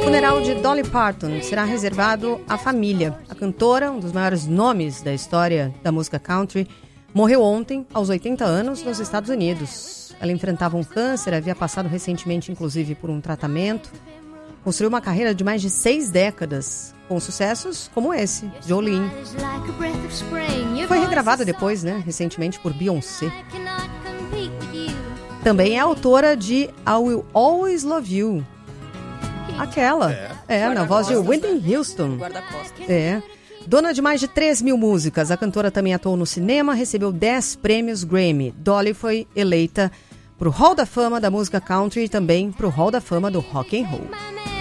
funeral de Dolly Parton será reservado à família. A cantora, um dos maiores nomes da história da música country, morreu ontem, aos 80 anos, nos Estados Unidos. Ela enfrentava um câncer, havia passado recentemente, inclusive, por um tratamento. Construiu uma carreira de mais de 6 décadas, com sucessos como esse, Jolene. Foi regravada depois, recentemente, por Beyoncé. Também é autora de I Will Always Love You. Aquela. Na voz de Whitney Houston. Dona de mais de 3 mil músicas, a cantora também atuou no cinema, recebeu 10 prêmios Grammy. Dolly foi eleita para o Hall da Fama da música country e também para o Hall da Fama do rock and roll.